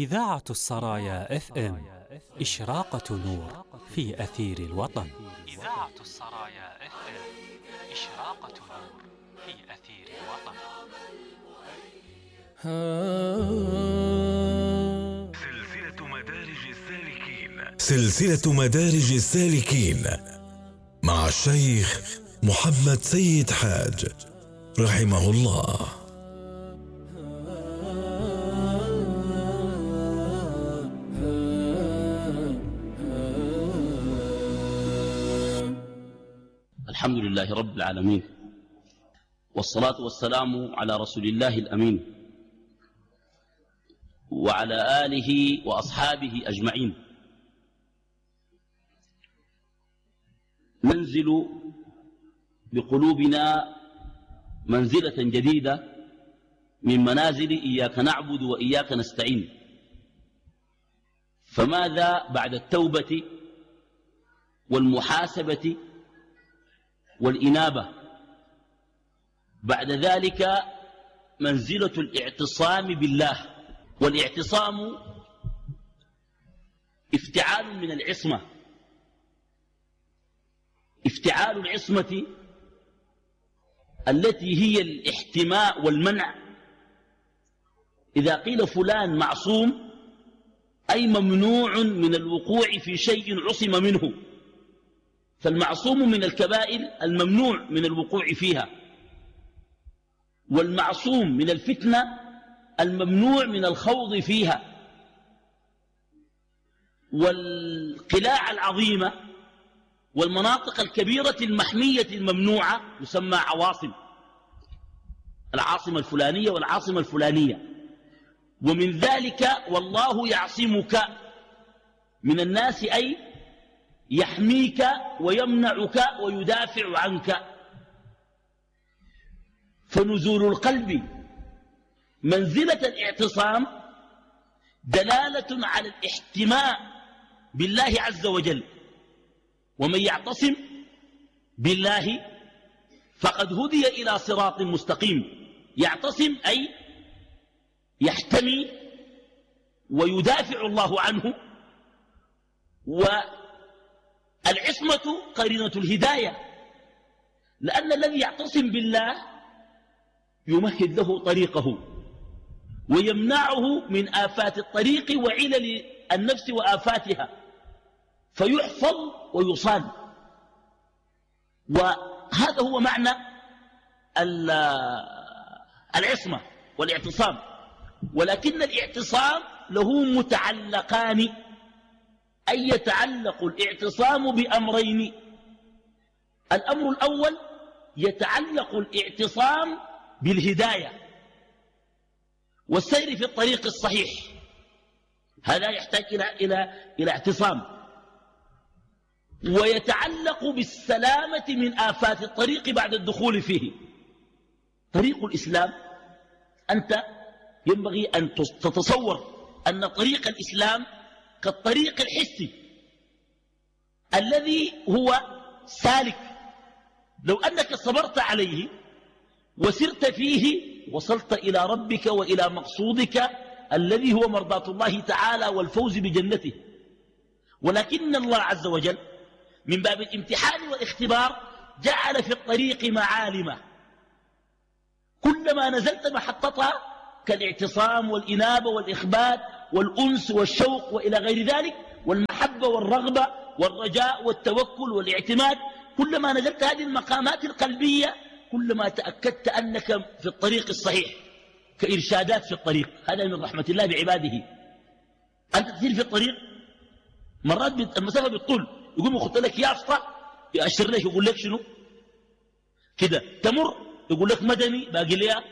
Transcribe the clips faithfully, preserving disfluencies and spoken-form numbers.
إذاعة السرايا اف ام إشراقة نور في أثير الوطن. إذاعة السرايا اف ام إشراقة نور في أثير الوطن. سلسلة مدارج السالكين سلسلة مدارج السالكين مع الشيخ محمد سيد حاج رحمه الله. الحمد لله رب العالمين، والصلاة والسلام على رسول الله الأمين وعلى آله وأصحابه أجمعين. ننزل بقلوبنا منزلة جديدة من منازل إياك نعبد وإياك نستعين. فماذا بعد التوبة والمحاسبة والإنابة؟ بعد ذلك منزلة الاعتصام بالله. والاعتصام افتعال من العصمة. افتعال العصمة التي هي الاحتماء والمنع. إذا قيل فلان معصوم أي ممنوع من الوقوع في شيء عصم منه، فالمعصوم من الكبائر الممنوع من الوقوع فيها، والمعصوم من الفتنة الممنوع من الخوض فيها. والقلاع العظيمة والمناطق الكبيرة المحمية الممنوعة يسمى عواصم، العاصمة الفلانية والعاصمة الفلانية. ومن ذلك والله يعصمك من الناس أي يحميك ويمنعك ويدافع عنك. فنزول القلب منزلة الاعتصام دلالة على الاحتماء بالله عز وجل. ومن يعتصم بالله فقد هدي إلى صراط مستقيم. يعتصم أي يحتمي ويدافع الله عنه. والعصمة قرينة الهداية، لأن الذي يعتصم بالله يمهد له طريقه ويمنعه من آفات الطريق وعلل النفس وآفاتها، فيحفظ ويصان. وهذا هو معنى العصمة والاعتصام. ولكن الاعتصام له متعلقان، أي يتعلق الاعتصام بأمرين. الأمر الأول يتعلق الاعتصام بالهداية والسير في الطريق الصحيح، هذا يحتاج إلى, إلى, إلى اعتصام. ويتعلق بالسلامة من آفات الطريق بعد الدخول فيه. طريق الإسلام أنت ينبغي أن تتصور أن طريق الإسلام كالطريق الحسي الذي هو سالك، لو أنك صبرت عليه وسرت فيه وصلت إلى ربك وإلى مقصودك الذي هو مرضاة الله تعالى والفوز بجنته. ولكن الله عز وجل من باب الامتحان والاختبار جعل في الطريق معالم، كلما نزلت محطتها كالاعتصام والإنابة والإخبات والأنس والشوق وإلى غير ذلك، والمحبة والرغبة والرجاء والتوكل والاعتماد، كلما نزلت هذه المقامات القلبية كلما تأكدت أنك في الطريق الصحيح. كإرشادات في الطريق، هذا من رحمة الله بعباده. أنت تسير في الطريق مرات المسافة بالطول، يقوم يخط لك يافطة يأشر لك يقول لك شنو كده، تمر يقول لك مدني باقي لها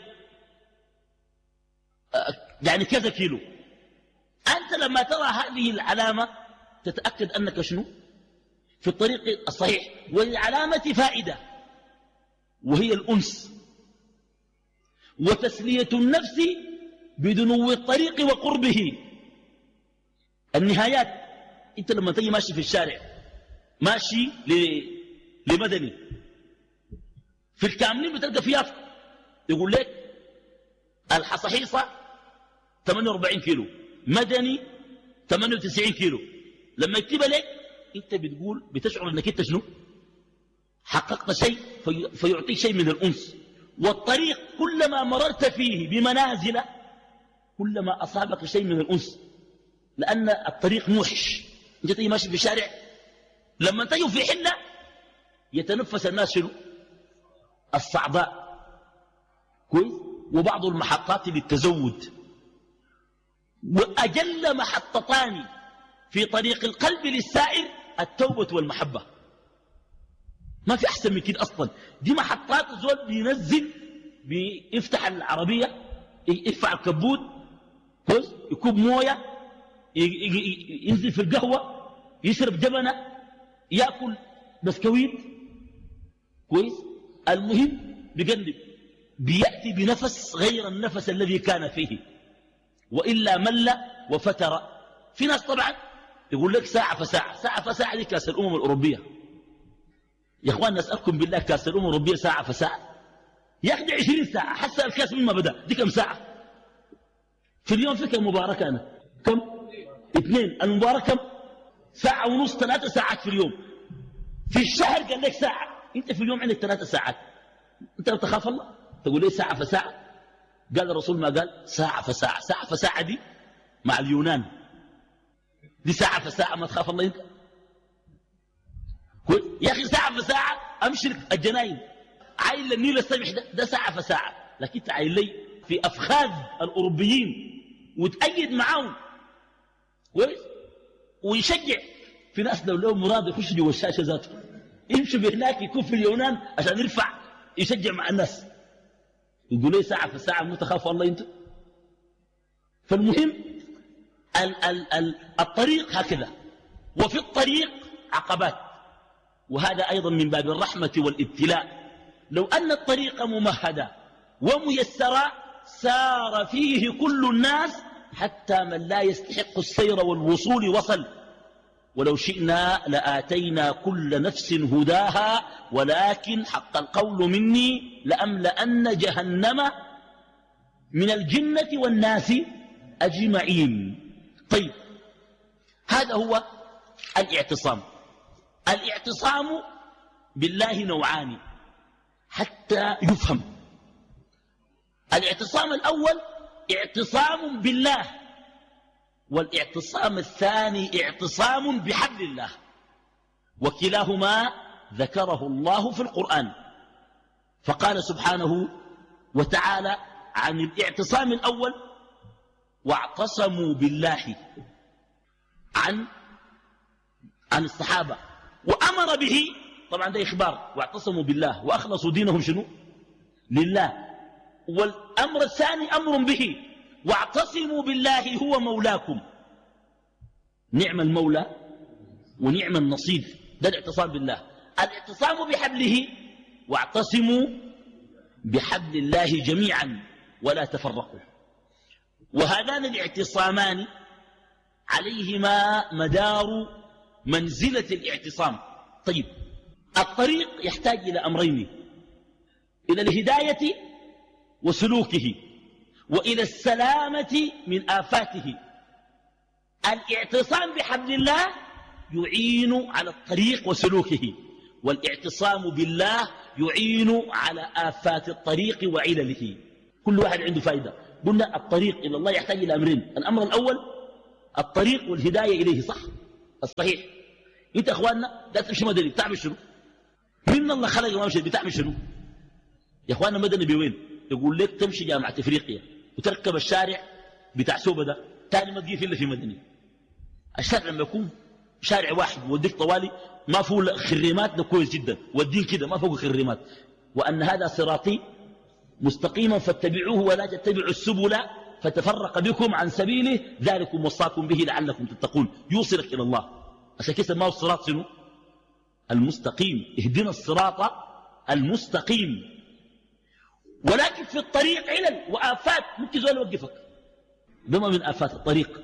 يعني كذا كيلو. أنت لما ترى هذه العلامة تتأكد أنك شنو في الطريق الصحيح. والعلامة فائدة وهي الأنس وتسلية النفس بدنو الطريق وقربه. النهايات، أنت لما تجي ماشي في الشارع ماشي لمدني في الكاملين بتلقى فيها يقول لك الحصحيصة ثمانية وأربعين كيلو، مدني ثمانية وتسعين كيلو، لما يكتبها لك انت بتقول بتشعر انك انت شنو حققت شيء، في فيعطيك شيء من الأنس. والطريق كلما مررت فيه بمنازل كلما أصابك شيء من الأنس، لأن الطريق موحش. انت تيجي ماشي في الشارع لما تجوا في حلة يتنفس الناس شنو الصعداء كويس، وبعض المحطات للتزود. وأجل محطتان في طريق القلب للسائر التوبة والمحبة، ما في أحسن من كده أصلا. دي محطات الزول بينزل بيفتح العربية يرفع الكبوت كويس، يكوب موية، ينزل في القهوة، يشرب جبنة، يأكل بسكويت كويس. المهم بيقلب بيأتي بنفس غير النفس الذي كان فيه، وإلا مل وفتر. في ناس طبعا يقول لك ساعة فساعة، ساعة فساعة دي كاس الأمم الأوروبية. يا أخوان نسألكم بالله، كاس الأمم الأوروبية ساعة فساعة؟ يا أخي عشرين ساعة، حتى الكاس مما بدأ دي كم ساعة في اليوم؟ في كم مباراة كانت؟ كم؟ اثنين. المباراة كم؟ ساعة ونص، ثلاثة ساعات في اليوم. في الشهر قال لك ساعة، انت في اليوم عندك ثلاثة ساعات. انت تخاف الله تقول لي ساعة فساعة؟ قال الرسول ما قال ساعة فساعة؟ ساعة فساعة دي مع اليونان، دي ساعة فساعة، ما تخاف الله انت؟ يا أخي ساعة فساعة أمشي الجناين عايل للنيل السمح ده, ده ساعة فساعة، لكن انت عايل لي في أفخاذ الأوروبيين وتأيد معاهم كويس ويشجع. في ناس لو لهم مراد يخش جوا الشاشة ذاته، يمشي بهناك يكون في اليونان عشان يرفع يشجع مع الناس. يقول لي ساعة فساعة، مو تخاف الله انت؟ فالمهم ال ال ال الطريق هكذا، وفي الطريق عقبات، وهذا أيضا من باب الرحمة والابتلاء. لو أن الطريق ممهدة وميسرة سار فيه كل الناس حتى من لا يستحق السير والوصول وصل. ولو شئنا لآتينا كل نفس هداها ولكن حق القول مني لأملأن جهنم من الجنة والناس أجمعين. طيب هذا هو الاعتصام. الاعتصام بالله نوعان حتى يفهم. الاعتصام الأول اعتصام بالله، والاعتصام الثاني اعتصام بحبل الله، وكلاهما ذكره الله في القرآن. فقال سبحانه وتعالى عن الاعتصام الأول واعتصموا بالله عن عن الصحابة، وأمر به، طبعا ده إخبار، واعتصموا بالله وأخلصوا دينهم شنو لله. والأمر الثاني أمر به، واعتصموا بالله هو مولاكم. نعم المولى ونعم النصير، ده الاعتصام بالله. الاعتصام بحبله، واعتصموا بحبل الله جميعا ولا تفرقوا. وهذان الاعتصامان عليهما مدار منزلة الاعتصام. طيب الطريق يحتاج إلى أمرين، إلى الهداية وسلوكه، وإلى السلامة من آفاته. الاعتصام بحبل الله يعين على الطريق وسلوكه، والاعتصام بالله يعين على آفات الطريق وعلله. كل واحد عنده فائدة. قلنا الطريق إلى الله يحتاج إلى أمرين. الأمر الأول الطريق والهداية إليه، صح؟ الصحيح. انت اخواننا لا تمشي مدني، بتعمل شنو؟ من الله خلق ما مشي بتعمل شنو؟ يا اخواننا مدني بوين؟ يقول لك تمشي جامعة افريقيا وتركب الشارع بتاع سوبة ده، تاني ما تجي الا في مدني. الشارع لما يكون شارع واحد وديك طوالي ما فوق خريمات ده كويس جدا، والدين كده ما فوق خريمات. وان هذا صراطي مستقيما فاتبعوه ولا تتبعوا السبل فتفرق بكم عن سبيله ذلكم وصاكم به لعلكم تتقون، يوصلك الى الله. عشان كده ما هو الصراط شنو؟ المستقيم. اهدنا الصراط المستقيم. ولكن في الطريق علل وآفات ممكن زول يوقفك، ده من آفات الطريق.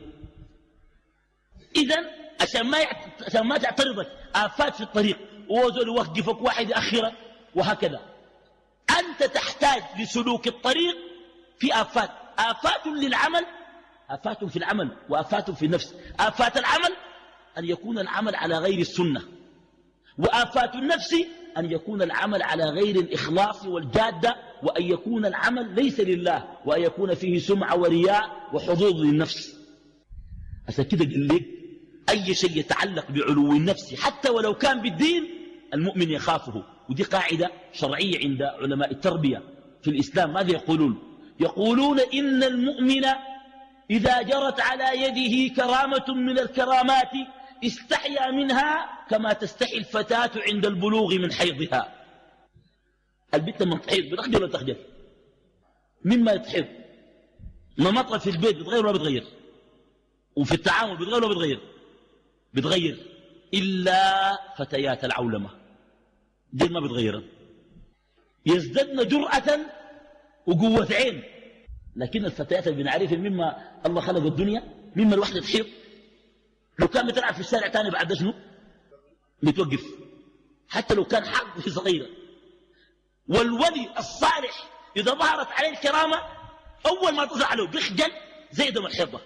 إذن عشان ما يعت... عشان ما تعترضك آفات في الطريق وزول يوقفك، واحد يأخرك، وهكذا. أنت تحتاج لسلوك الطريق في آفات، آفات للعمل آفات في العمل وآفات في النفس. آفات العمل أن يكون العمل على غير السنة، وآفات النفس أن يكون العمل على غير الإخلاص والجادة، وأن يكون العمل ليس لله، وأن يكون فيه سمعة ورياء وحظوظ للنفس. عشان كده قال لك أي شيء يتعلق بعلو النفس حتى ولو كان بالدين المؤمن يخافه. ودي قاعدة شرعية عند علماء التربية في الإسلام. ماذا يقولون؟ يقولون إن المؤمن إذا جرت على يده كرامة من الكرامات استحيا منها كما تستحي الفتاة عند البلوغ من حيضها. البنت من تحيض بتخجل ولا تخجل؟ مما يتحيض نمطها في البيت بتغير ولا بتغير؟ وفي التعامل بتغير ولا بتغير؟ بتغير، إلا فتيات العولمة دي ما بتغيرها، يزددن جرأة وقوة عين. لكن الفتيات اللي بنعرفها مما الله خلق الدنيا، مما الوحدة تحيض لو كان بتلعب في الشارع تاني بعد شنو بتوقف، حتى لو كان حق في صغيرة. والولي الصالح إذا ظهرت عليه الكرامة أول ما تظهر له بيخجل زي دم الحيضة،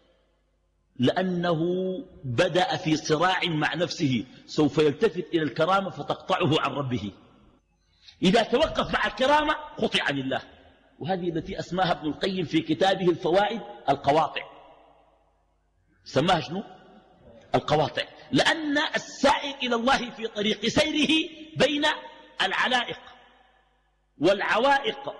لأنه بدأ في صراع مع نفسه، سوف يلتفت إلى الكرامة فتقطعه عن ربه. إذا توقف مع الكرامة قطع عن الله. وهذه التي أسماها ابن القيم في كتابه الفوائد القواطع. سماها شنو؟ القواطع، لأن السائر إلى الله في طريق سيره بين العلائق والعوائق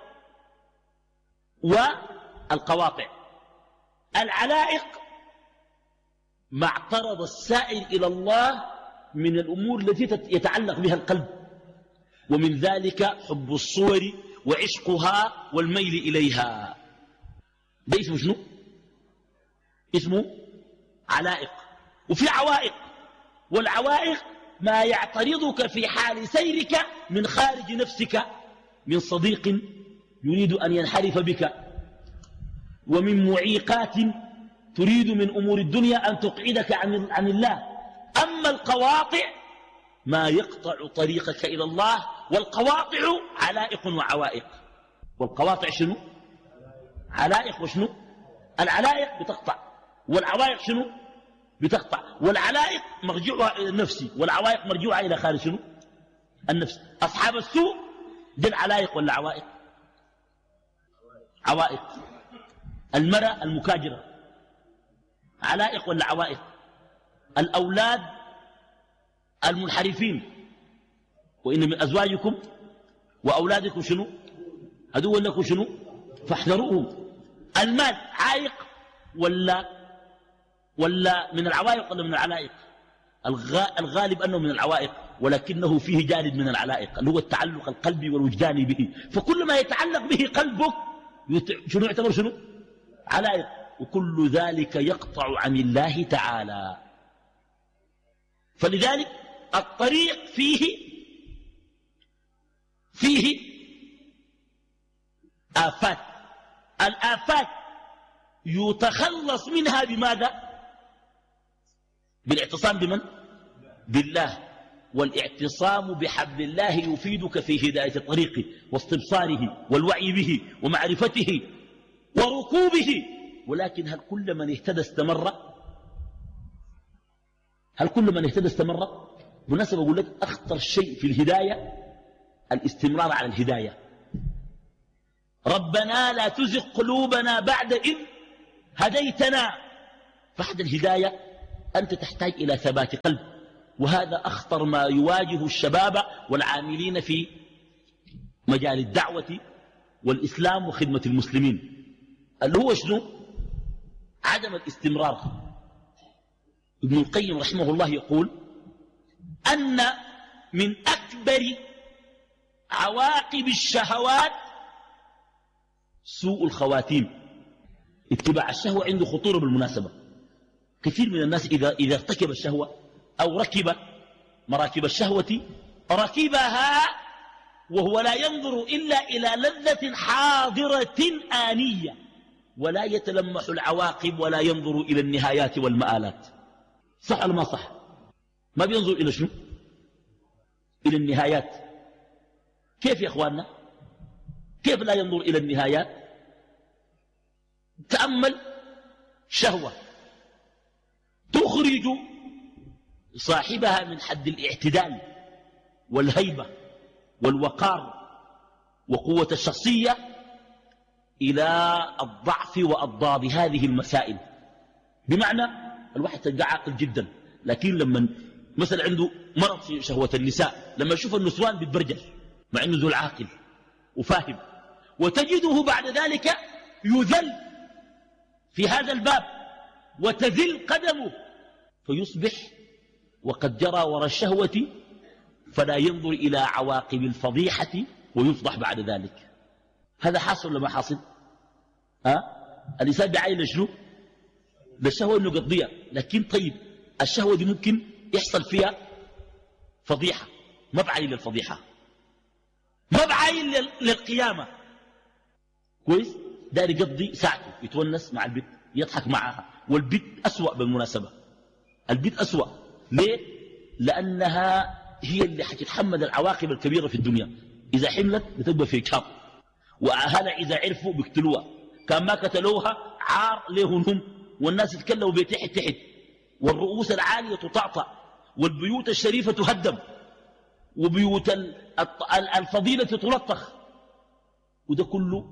والقواطع. العلائق ما اعترض السائر إلى الله من الأمور التي يتعلق بها القلب، ومن ذلك حب الصور وعشقها والميل إليها. ده اسمه شنو؟ اسمه علائق. وفي عوائق، والعوائق ما يعترضك في حال سيرك من خارج نفسك، من صديق يريد أن ينحرف بك، ومن معيقات تريد من أمور الدنيا أن تقعدك عن, عن الله. أما القواطع ما يقطع طريقك إلى الله، والقواطع علائق وعوائق. والقواطع شنو؟ علائق. وشنو؟ العلائق بتقطع، والعوائق شنو؟ بتقطع. والعلائق مرجعها إلى النفس، والعوائق مرجعها إلى خارج شنو؟ النفس. أصحاب السوء دي العلائق ولا عوائق؟ عوائق. المرأة المكاجرة علائق ولا عوائق؟ الأولاد المنحرفين وإن من أزواجكم وأولادكم شنو؟ عدو لكم شنو؟ فاحذروهم. المال عائق ولا ولا من العوائق ولا من العلائق؟ الغالب أنه من العوائق، ولكنه فيه جانب من العلائق اللي هو التعلق القلبي والوجداني به. فكل ما يتعلق به قلبك شنو يعتبر شنو؟ علائق. وكل ذلك يقطع عن الله تعالى. فلذلك الطريق فيه فيه آفات. الآفات يتخلص منها بماذا؟ بالاعتصام بمن؟ بالله. والاعتصام بحبل الله يفيدك في هداية طريقه واستبصاره والوعي به ومعرفته وركوبه. ولكن هل كل من اهتدى استمر؟ هل كل من اهتدى استمر؟ بالمناسبة أقول لك أخطر شيء في الهداية الاستمرار على الهداية. ربنا لا تزغ قلوبنا بعد إذ هديتنا. بعد الهداية أنت تحتاج إلى ثبات قلب، وهذا أخطر ما يواجه الشباب والعاملين في مجال الدعوة والإسلام وخدمة المسلمين، اللي هو شنو؟ عدم الاستمرار. ابن القيم رحمه الله يقول أن من أكبر عواقب الشهوات سوء الخواتيم. اتباع الشهوة عنده خطورة بالمناسبة. كثير من الناس إذا, إذا ارتكب الشهوة أو ركب مراكب الشهوة ركبها وهو لا ينظر إلا إلى لذة حاضرة آنية، ولا يتلمح العواقب ولا ينظر إلى النهايات والمآلات. صح ولا ما صح؟ ما بينظر إلى شنو؟ إلى النهايات. كيف يا أخواننا؟ كيف لا ينظر إلى النهايات؟ تأمل شهوة تخرج صاحبها من حد الاعتدال والهيبة والوقار وقوة الشخصية إلى الضعف وأضداد هذه المسائل. بمعنى الواحد تلقى عاقل جدا، لكن لما مثلا عنده مرض في شهوة النساء، لما يشوف النسوان بيتبرجل مع انه ذو العاقل وفاهم، وتجده بعد ذلك يذل في هذا الباب وتذل قدمه، فيصبح وقد جرى وراء الشهوة فلا ينظر إلى عواقب الفضيحة ويفضح بعد ذلك. هذا حاصل ولا ما حاصل؟ أه؟ الإنسان بعين لشنو؟ للشهوة إنه قضية، لكن طيب الشهوة دي ممكن يحصل فيها فضيحة، ما بعين للفضيحة، ما بعين للقيامة. كويس؟ داري يقضي ساعته يتونس مع البيت يضحك معها، والبيت أسوأ بالمناسبة، البيت أسوأ. ليه؟ لأنها هي اللي حتتحمل العواقب الكبيرة في الدنيا. إذا حملت بتبقى في إجهاض، وأهلها إذا عرفوا بيقتلوها، كان ما قتلوها عار ليهم هم، والناس يتكلموا بتحت تحت، والرؤوس العالية تطعطع، والبيوت الشريفة تهدم، وبيوت الفضيلة تلطخ. وده كله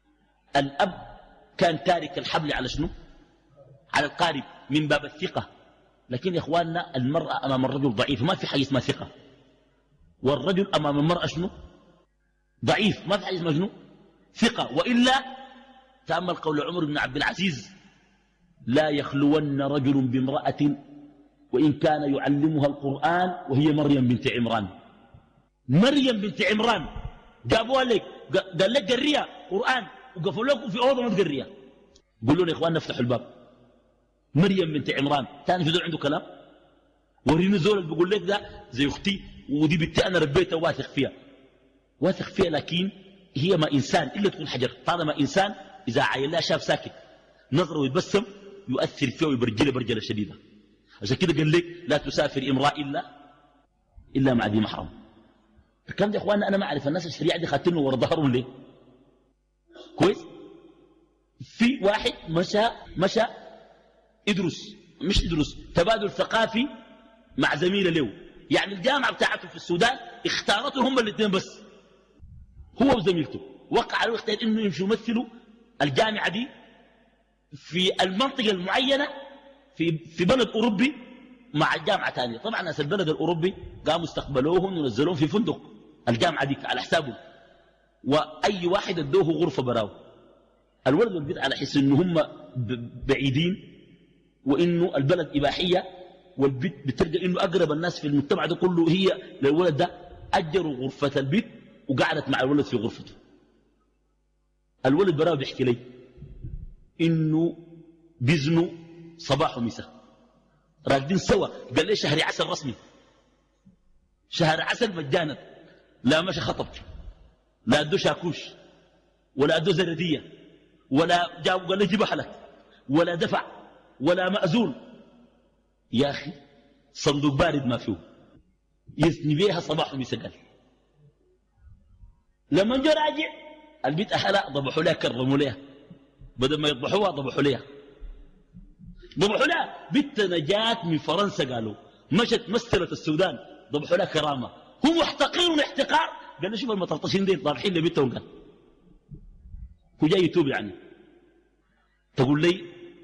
الأب كان تارك الحبل على شنو؟ على القارب من باب الثقة. لكن يا إخواننا المرأة أمام الرجل ضعيف، ما في حاجة اسمها ثقة، والرجل أمام المرأة شنو؟ ضعيف، ما في حاجة اسمها شنو؟ ثقة. وإلا تأمل قول عمر بن عبد العزيز: لا يخلون رجل بامرأة وإن كان يعلمها القرآن وهي مريم بنت عمران. مريم بنت عمران جابوها لك، قال لك قريها قرآن وقفوا لكم في أوضة ما تقريها. قولوا لي يا إخواننا افتحوا الباب. مريم بنت عمران ثاني في ذول عنده كلام؟ وريني زول اللي بيقول لك ده زي أختي ودي بنتي أنا ربيتها واثق فيها، واثق فيها، لكن هي ما إنسان إلا تكون حجر. طالما إنسان إذا عين لها شاف ساكت نظره ويتبسم يؤثر فيه ويبرجله برجله شديدة. عشان كده قال لك لا تسافر امرأة إلا إلا مع ذي محرم. الكلام ده يا إخواننا أنا ما أعرف الناس الشريعة دي خاتلهم ورا ظهرهم ليه؟ كويس؟ في واحد مشى مشى يدرس، مش يدرس، تبادل ثقافي مع زميله له، يعني الجامعة بتاعته في السودان اختارته هم الاثنين بس، هو وزميلته، وقع عليه اختيار انه يمشوا يمثلوا الجامعة دي في المنطقة المعينة في في بلد أوروبي مع الجامعة ثانية. طبعا ناس البلد الأوروبي قاموا استقبلوهم ونزلوهم في فندق الجامعة دي على حسابهم، وأي واحد ادوه غرفة براو. الولد والبنت على حس انه هم بعيدين وانه البلد إباحية، والبنت بتلقى انه اقرب الناس في المجتمع ده كله هي للولد ده، اجروا غرفة البنت وقعدت مع الولد في غرفته. الولد براو بيحكي لي انه بيزنوا صباح ومساء راقدين سوا. قال لي شهر عسل رسمي، شهر عسل مجانا، لا مشى خطب، لا ادو شاكوش، ولا ادو زردية، ولا جاب قال لي جيب اهلك، ولا دفع، ولا مأذون. يا اخي صندوق بارد ما فيه، يثني بيها صباح ومساء. قال لما جو راجع البيت اهلها ضبحوا لها، كرموا لها، بدل ما يضبحوها ضبحوا لها، ضبحوا لها. بنت نجاة من فرنسا قالوا مشت مثلت السودان، ضبحوا لها كرامة، هم محتقرون احتقار. قال لي شوف المطرطشين دي ضابحين لبنتهم. قال هو جاي يتوب يعني. تقول لي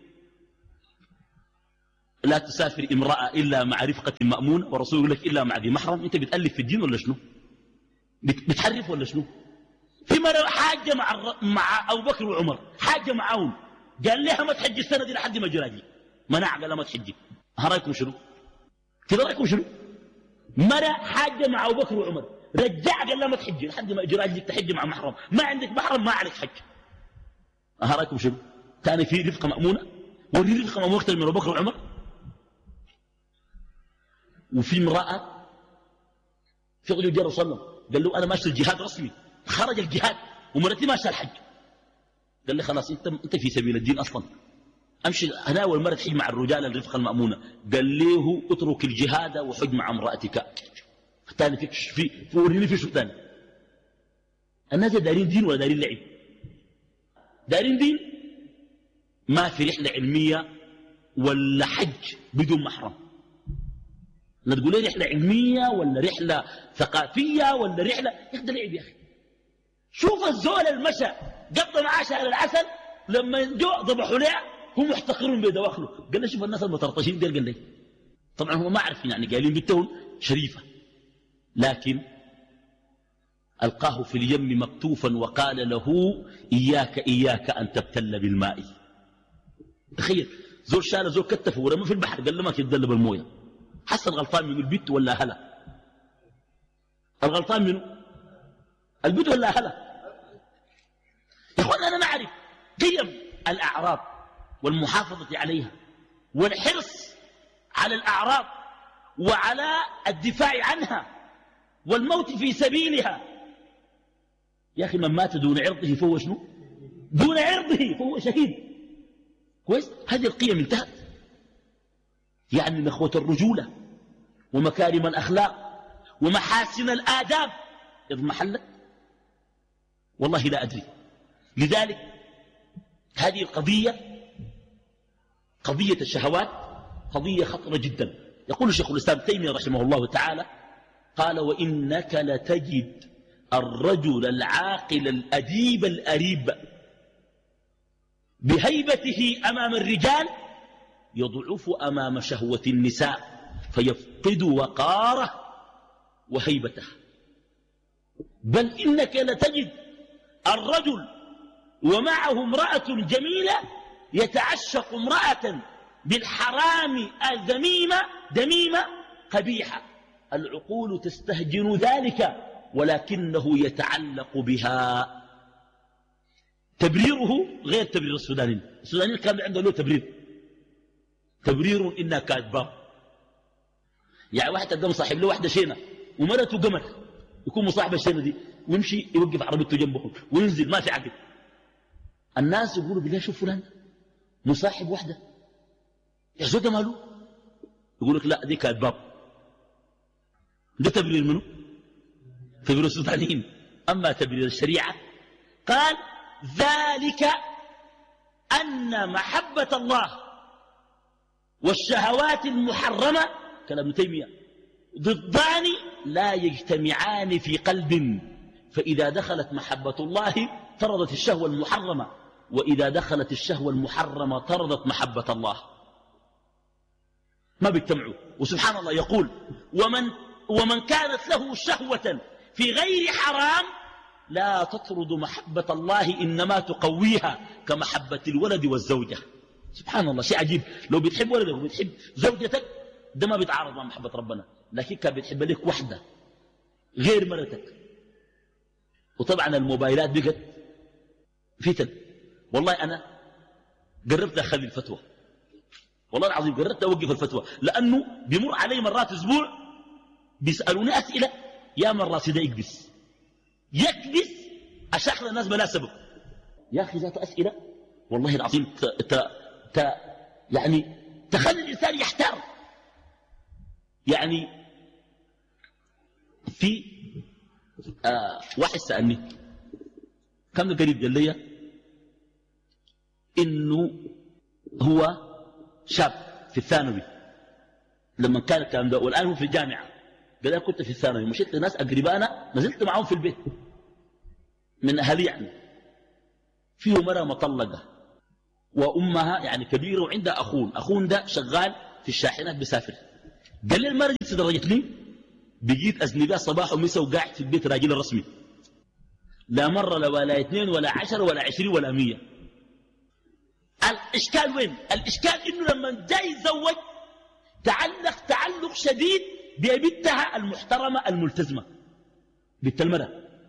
لا تسافر امرأة إلا مع رفقة مأمونة، ورسول يقول لك إلا مع ذي محرم. أنت بتألف في الدين ولا شنو؟ بتحرف ولا شنو؟ في مرة حاجة مع مع أبو بكر وعمر، حاجة معاهم، قال لها ما تحجي السنة دي لحد ما جراجي، منع قال لها ما تحجي. ها رايكم شنو؟ كده رايكم شنو؟ مرة حاجة مع أبو بكر وعمر، رجع قال لها ما تحجي لحد ما جراجيك تحجي مع محرم، ما عندك محرم ما عليك حج. ها رايكم شنو؟ ثاني في رفقة مأمونة، وري رفقة مأمونة أكثر من أبو بكر وعمر. وفي امرأة في رجل جاء صلى قال له أنا ماشي الجهاد رسمي، خرج الجهاد ومرتي ماشي الحج. قال لي خلاص انت انت في سبيل الدين اصلا، امشي انا اول مره تحج مع الرجال الرفقه المامونه. قال له اترك الجهاد وحج مع امراتك. ثاني فيك في وريني في شو ثاني. الناس دارين دين ولا دارين لعب؟ دارين دين ما في رحلة علمية ولا حج بدون محرم. لا تقول لي رحلة علمية ولا رحلة ثقافية ولا رحلة، ياخد لعب يا أخي. شوف الزول المشى قضى معاه شهر العسل، لما جو ضبحوا له هم محتقرون بدواخله. قال له شوف الناس المترطشين ديل، قال لي طبعا هم ما عارفين يعني قايلين بنتهم شريفة، لكن ألقاه في اليم مكتوفا وقال له إياك إياك أن تبتل بالماء. تخيل زول شال زول كتفه ورمى في البحر، قال له ما تتدلى بالمويه. حس الغلطان من البيت ولا هلا؟ الغلطان منه البيت ولا هلا؟ يا اخوانا انا نعرف قيم الاعراض والمحافظه عليها والحرص على الاعراض وعلى الدفاع عنها والموت في سبيلها. يا اخي من مات دون عرضه فهو شنو؟ دون عرضه فهو شهيد. كويس؟ هذه القيم انتهت. يعني نخوة الرجولة ومكارم الأخلاق ومحاسن الآداب اضمحلت؟ والله لا أدري. لذلك هذه القضية قضية الشهوات قضية خطرة جدا. يقول شيخ الإسلام تيمية رحمه الله تعالى قال وإنك لتجد الرجل العاقل الأديب الأريب بهيبته أمام الرجال يضعف أمام شهوة النساء فيفقد وقاره وهيبته. بل إنك لتجد الرجل ومعه امرأة جميلة يتعشق امرأة بالحرام الذميمة دميمة قبيحة، العقول تستهجن ذلك ولكنه يتعلق بها. تبريره غير تبرير السوداني. السوداني كان عنده له تبرير تبرير إنها كاذبة. يعني واحد قدام صاحب له واحدة شينة ومرته قمر، يكون مصاحب الشينة دي ويمشي يوقف عربيته جنبهم وينزل ما في عقل. الناس يقولوا بالله شوف فلان مصاحب واحدة يا زوجة ماله، يقول لك لا دي كاذبة. ده تبرير منه؟ تبرير السودانيين. أما تبرير الشريعة قال ذلك أن محبة الله والشهوات المحرمة كلام ابن تيمية ضدان لا يجتمعان في قلب، فإذا دخلت محبة الله طردت الشهوة المحرمة، وإذا دخلت الشهوة المحرمة طردت محبة الله، ما بيجتمعوا. وسبحان الله يقول ومن, ومن كانت له شهوة في غير حرام لا تطرد محبة الله إنما تقويها كمحبة الولد والزوجة. سبحان الله شيء عجيب. لو بتحب ولدك وبتحب زوجتك ده ما بيتعارض مع محبة ربنا، لكن كان بتحب لك واحدة غير مرتك. وطبعا الموبايلات بقت فتن. والله أنا قربت أخذ الفتوى، والله العظيم قربت أوقف الفتوى، لأنه بيمر علي مرات أسبوع بيسألوني أسئلة يا من راسي ده يكبس يكبس أشاخذ الناس بلا سبب. يا أخي ذات أسئلة والله العظيم ت... ت... ت... يعني تخلي الإنسان يحتار. يعني في آه واحد سألني كم قريب قال لي إنه هو شاب في الثانوي لما كان الكلام ده، والآن هو في الجامعة. قال كنت في الثانوي مشيت لناس أقربانا نزلت معهم في البيت من أهلي، يعني فيه مرة مطلقة وأمها يعني كبيرة وعندها أخون، أخون ده شغال في الشاحنات بسافر. قال لي المرة جت درجت لي بقيت أذنبها صباح ومسا وقاعد في البيت راجل الرسمي، لا مرة لا ولا اثنين ولا عشر ولا عشرين ولا مية. الإشكال وين؟ الإشكال إنه لما جاي يتزوج تعلق تعلق شديد ببنتها المحترمة الملتزمة بنت المرأة،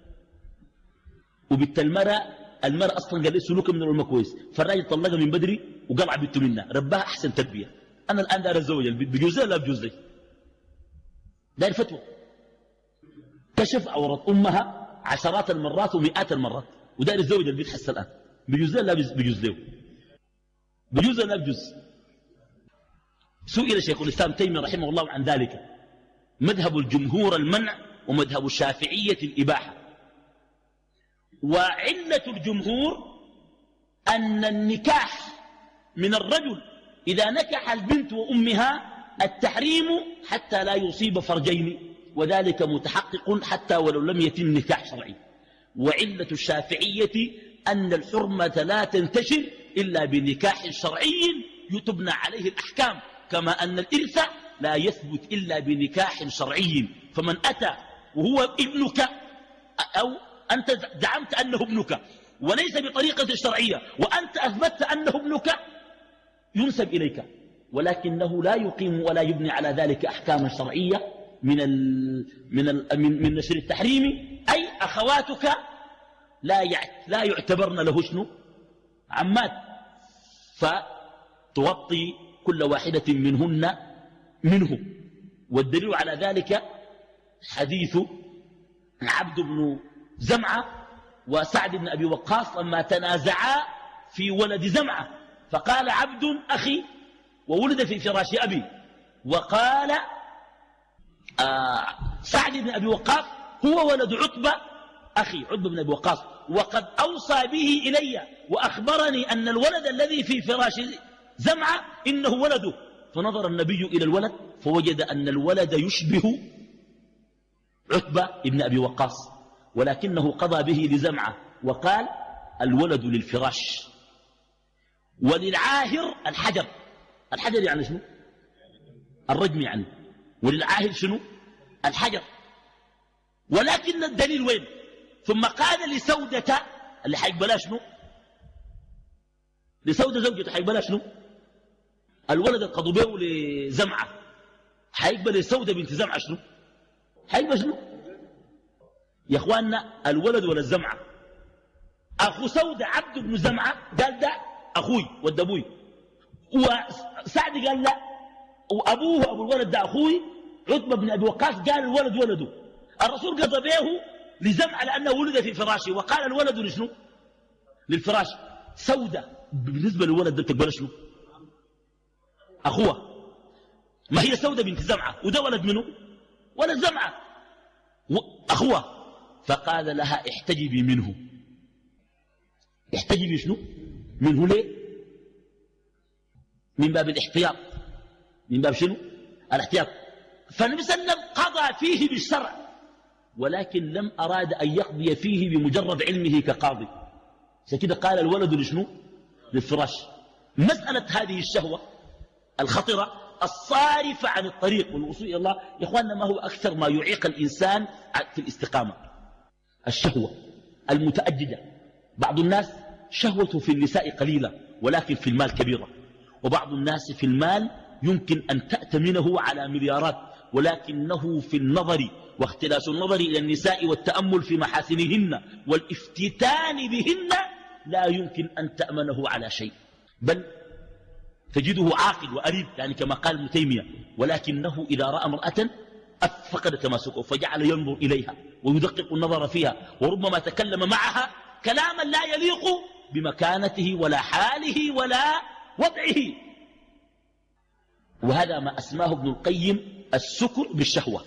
وبنت المرأة المرأة أصلا قال لي سلوكها من العلماء كويس، فالراجل طلقها من بدري وقلع بنته منها ربها أحسن تربية. أنا الآن داير أتزوج البنت بجوز لي لا بجوز لي؟ داير فتوى. كشف عورة أمها عشرات المرات ومئات المرات وداير يتزوج البنت حتى الآن بجوز لي لا بجوز لي؟ بجوز لا بجوز؟ سئل شيخ الإسلام تيمية رحمه الله عن ذلك. مذهب الجمهور المنع ومذهب الشافعية الإباحة. وعلة الجمهور أن النكاح من الرجل إذا نكح البنت وأمها التحريم حتى لا يصيب فرجين، وذلك متحقق حتى ولو لم يتم نكاح شرعي. وعلة الشافعية أن الحرمة لا تنتشر إلا بنكاح شرعي يتبنى عليه الأحكام، كما أن الإرث لا يثبت إلا بنكاح شرعي. فمن أتى وهو ابنك أو أنت زعمت أنه ابنك وليس بطريقة شرعية وأنت أثبتت أنه ابنك ينسب إليك، ولكنه لا يقيم ولا يبني على ذلك أحكاما شرعية من ال من ال من, من نشر التحريم، أي أخواتك لا لا يعتبرن له شنو عمات، فتغطي كل واحدة منهن منه. والدليل على ذلك حديث عبد بن زمعة وسعد بن أبي وقاص لما تنازعا في ولد زمعة، فقال عبد أخي وولد في فراش أبي، وقال آه سعد بن أبي وقاص هو ولد عتبة أخي عتبة بن أبي وقاص، وقد أوصى به إلي وأخبرني أن الولد الذي في فراش زمعة إنه ولده. فنظر النبي إلى الولد فوجد أن الولد يشبه عتبة بن أبي وقاص، ولكنه قضى به لزمعة وقال الولد للفراش وللعاهر الحجر. الحجر يعني شنو؟ الرجم يعني. وللعاهر شنو؟ الحجر. ولكن الدليل وين؟ ثم قال لسودة اللي حيقبلها شنو؟ لسودة زوجته حيقبلها شنو؟ الولد القضوا به لزمعة حيقبل لسودة بنت زمعة شنو؟ حيقبل شنو؟ يا اخواننا الولد ولا الزمعة؟ اخو سودة عبد بن زمعة قال ده اخوي ود ابوي، وسعد قال لا وابوه ابو الولد ده اخوي عتبة بن ابي وقاص قال الولد ولده. الرسول قضى به لزمعة لانه ولد في فراشه وقال الولد لشنو؟ للفراش. سودة بالنسبة للولد ده تقبل شنو؟ اخوه. ما هي سودة بنت زمعة وده ولد منه؟ ولد زمعة اخوه. فقال لها احتجبي منه. احتجبي شنو؟ منه. ليه؟ من باب الاحتياط. من باب شنو؟ الاحتياط. فالنبي صلى الله عليه وسلم قضى فيه بالشرع، ولكن لم أراد أن يقضي فيه بمجرد علمه كقاضي. فكده قال الولد لشنو؟ للفراش. مسألة هذه الشهوة الخطرة الصارفة عن الطريق والوصول إلى الله يا إخواننا ما هو أكثر ما يعيق الإنسان في الاستقامة؟ الشهوة المتأججة. بعض الناس شهوته في النساء قليلة ولكن في المال كبيرة، وبعض الناس في المال يمكن أن تأتمنه على مليارات، ولكنه في النظر واختلاس النظر إلى النساء والتأمل في محاسنهن والافتتان بهن لا يمكن أن تأمنه على شيء، بل تجده عاقل وأريب يعني كما قال ابن تيمية، ولكنه إذا رأى امرأة فقد تماسكه فجعل ينظر إليها ويدقق النظر فيها، وربما تكلم معها كلاما لا يليق بمكانته ولا حاله ولا وضعه. وهذا ما أسماه ابن القيم السكر بالشهوة.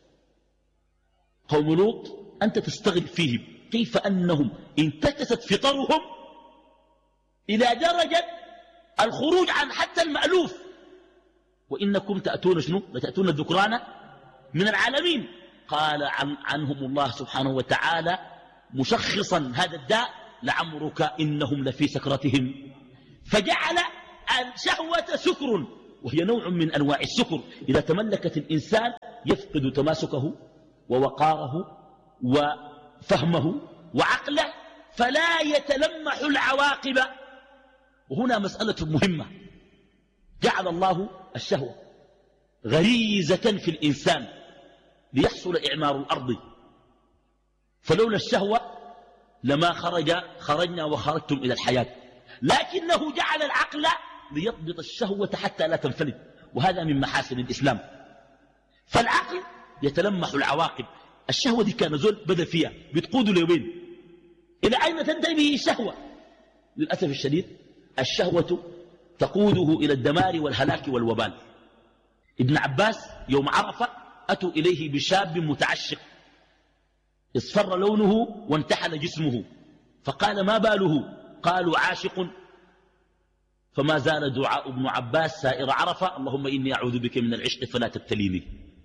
قوم لوط أنت تستغرب فيهم كيف أنهم انتكست فطرهم إلى درجة الخروج عن حتى المألوف. وإنكم تأتون شنو؟ لتأتون الذكران من العالمين. قال عن عنهم الله سبحانه وتعالى مشخصا هذا الداء لعمرك إنهم لفي سكرتهم، فجعل الشهوة سكر، وهي نوع من أنواع السكر. إذا تملكت الإنسان يفقد تماسكه ووقاره وفهمه وعقله، فلا يتلمح العواقب. وهنا مسألة مهمة. جعل الله الشهوة غريزة في الإنسان ليحصل إعمار الأرض، فلولا الشهوة لما خرج خرجنا وخرجتم إلى الحياة، لكنه جعل العقل ليضبط الشهوة حتى لا تنفلت، وهذا من محاسن الإسلام. فالعقل يتلمح العواقب. الشهوة دي كان زول بدأ فيها بتقود لوين؟ إلى أين تنتهي به الشهوة؟ للأسف الشديد الشهوة تقوده إلى الدمار والهلاك والوبال. ابن عباس يوم عرفة أتوا إليه بشاب متعشق اصفر لونه وانتحل جسمه، فقال ما باله؟ قالوا عاشق. فما زال دعاء ابن عباس سائر عرفة: اللهم إني أعوذ بك من العشق فلا تبتليني.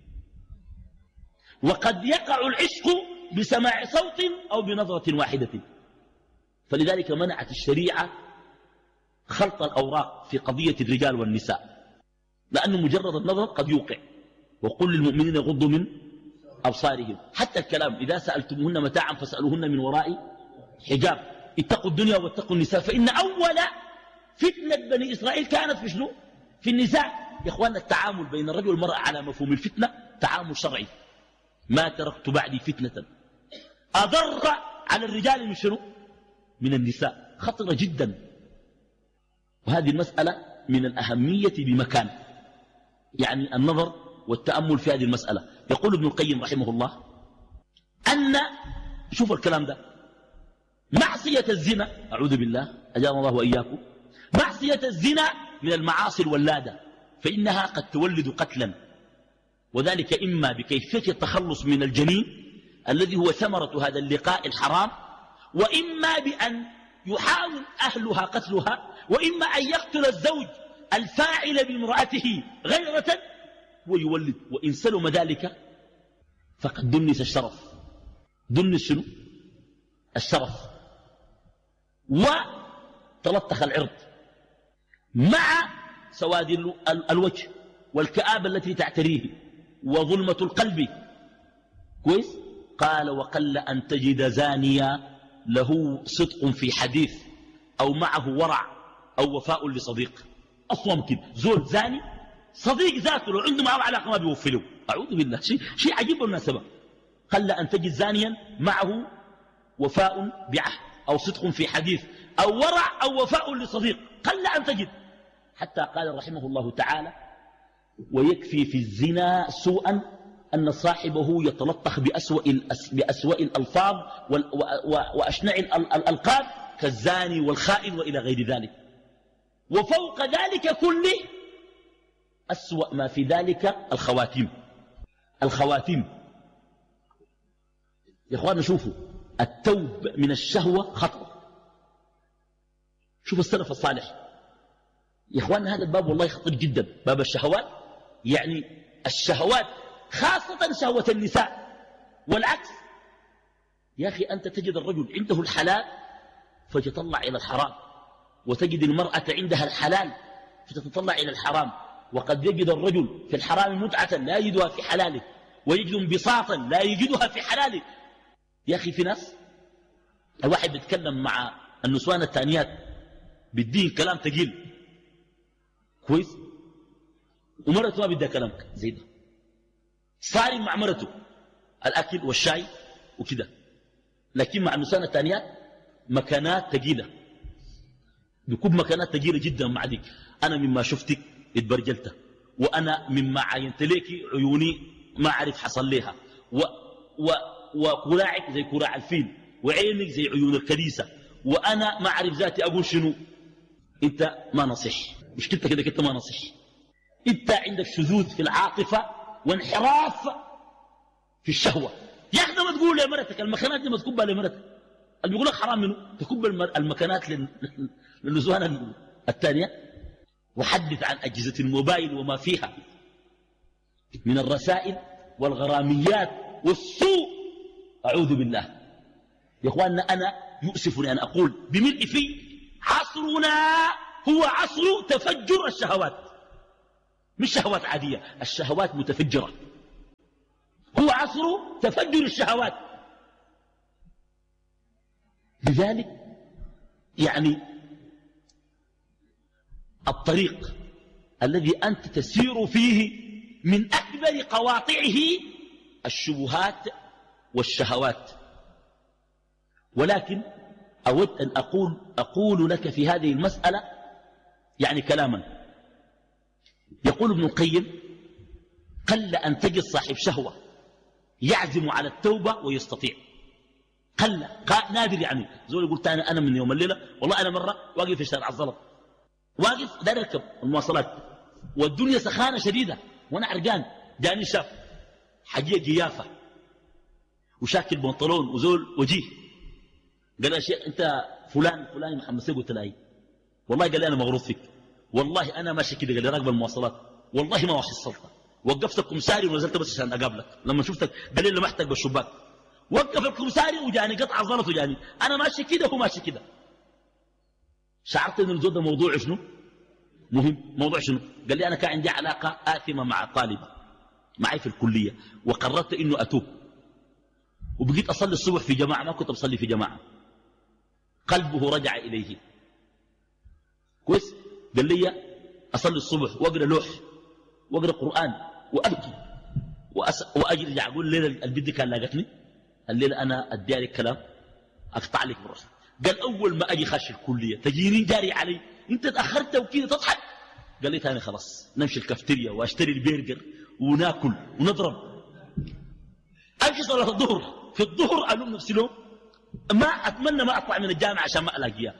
وقد يقع العشق بسماع صوت أو بنظرة واحدة، فلذلك منعت الشريعة خلط الأوراق في قضية الرجال والنساء، لأنه مجرد النظر قد يوقع. وقل للمؤمنين يغضوا من أبصارهم. حتى الكلام: إذا سألتموهن متاعا فاسألوهن من وراء حجاب. اتقوا الدنيا واتقوا النساء، فإن أول فتنة بني إسرائيل كانت في شنو؟ في النساء. يا أخواننا، التعامل بين الرجل والمرأة على مفهوم الفتنة تعامل شرعي. ما تركت بعدي فتنة أضر على الرجال من شنو؟ من النساء. خطرة جدا، وهذه المسألة من الأهمية بمكان، يعني النظر والتأمل في هذه المسألة. يقول ابن القيم رحمه الله أن، شوف الكلام ده، معصية الزنا، أعوذ بالله أجاب الله وإياكم، معصية الزنا من المعاصي الولادة، فإنها قد تولد قتلا، وذلك إما بكيفية التخلص من الجنين الذي هو ثمرة هذا اللقاء الحرام، وإما بأن يحاول أهلها قتلها، وإما أن يقتل الزوج الفاعل بامرأته غيرة ويولد. وإن سلم ذلك فقد دنس الشرف. دنس شنو؟ الشرف. وتلطخ العرض مع سواد الوجه والكآبة التي تعتريه وظلمة القلب. كويس؟ قال: وقل أن تجد زانيا له صدق في حديث أو معه ورع أو وفاء لصديق. أصلا ممكن زول زاني صديق ذاته لو عنده معه علاقة ما بيوفي له. أعوذ بالله، شيء شيء عجيب بالمناسبة. قل أن تجد زانيا معه وفاء بعهد أو صدق في حديث أو ورع أو وفاء لصديق، قل أن تجد. حتى قال رحمه الله تعالى: ويكفي في الزنا سوءا أن صاحبه يتلطخ بأسوأ, بأسوأ الألفاظ وأشنع الألقاب كالزاني والخائن وإلى غير ذلك. وفوق ذلك كله أسوأ ما في ذلك الخواتيم. الخواتيم يا أخوانا، شوفوا، التوب من الشهوة خطر. شوفوا السلف الصالح يا أخوانا، هذا الباب والله خطير جدا، باب الشهوات. يعني الشهوات خاصة شهوة النساء، والعكس. يا أخي، أنت تجد الرجل عنده الحلال فتطلع إلى الحرام، وتجد المرأة عندها الحلال فتتطلع إلى الحرام. وقد يجد الرجل في الحرام متعة لا يجدها في حلاله، ويجد انبساطا لا يجدها في حلاله. يا أخي، في ناس الواحد بيتكلم مع النسوان التانيات بالدين كلام تقيل، كويس، ومرته ما بدها كلام زي ده، صارم مع مرته الأكل والشاي وكده، لكن مع النسوان التانيات مكانات تقيلة، بيكون مكانات تقيلة جدا مع ديك. أنا مما شفتك اتبرجلت، وأنا مما عينت ليك عيوني ما عرف حصل لها، و و وكراعك زي كراع الفيل، وعينك زي عيون الكنيسة، وأنا ما أعرف ذاتي أقول شنو. أنت ما نصح، مشكلتك إنك أنت ما نصح، أنت عندك شذوذ في العاطفة وانحراف في الشهوة. يا أخي ما تقول لمرتك المكانات دي ما تكبها لمرتك، اللي بيقول لك حرام منه تكب المكانات للنسوان الثانية. وحدث عن أجهزة الموبايل وما فيها من الرسائل والغراميات والسوء. أعوذ بالله يا أخواننا، أنا يؤسفني أن أقول بملء في عصرنا هو عصر تفجر الشهوات، مش شهوات عادية، الشهوات متفجرة. هو عصر تفجر الشهوات. لذلك يعني الطريق الذي أنت تسير فيه من أكبر قواطعه الشبهات والشهوات. ولكن أود أن أقول, أقول لك في هذه المسألة يعني كلاما. يقول ابن القيم: قل أن تجد صاحب شهوة يعزم على التوبة ويستطيع. قل نادر، يعني زول يقول تاني أنا من يوم الليلة والله أنا مرة واقف في شارع الزلط، واقف دار اركب المواصلات والدنيا سخانة شديدة وانا عرقان، جاني شاف حقيقة جيافة وشاكل بنطلون وزول وجيه، قال يا شيخ انت فلان فلان محمد سيد، قلت له اي والله، قال لي انا مغروض فيك، والله أنا ماشي كده، قال لي راكب المواصلات، والله ما وصلت، وقفت الكمساري ونزلت بس عشان أقابلك، لما شفتك قال لي لمحتك بالشباك، وقف الكمساري وجاني قطع زلط وجاني، أنا ماشي كده وهو ماشي كده. شعرت إن الزود ده موضوع شنو؟ مهم. موضوع شنو؟ قال لي أنا كان عندي علاقة آثمة مع طالبة معي في الكلية، وقررت إنه أتوب، وبقيت أصلي الصبح في جماعة، ما كنت أصلي في جماعة. قلبه رجع إليه كويس. قال لي أصلي الصبح وأقرأ لوح وأقرأ قرآن وأبكي وأس... وأجري رجع أقول الليلة البدي كان لاقتني، الليلة أنا أدي عليك كلام أقطع لك بالرأس. قال أول ما أجي خش الكلية تجيني جاري علي، أنت تأخرت وكذا تضحك. قال لي ثاني خلاص نمشي الكافتيريا واشتري البرجر وناكل ونضرب. أمشي صلاة الظهر، في الظهر ألوم نفسي لهم، ما أتمنى ما أطلع من الجامعة عشان ما ألاقيها.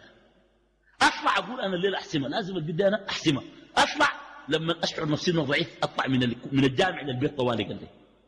أطلع أقول أنا الليلة أحسمها، لازم البداية أنا أحسمها. أطلع لما أشعر نفسي إنه ضعيف أطلع من من الجامعة إلى البيت طوالي. قال لي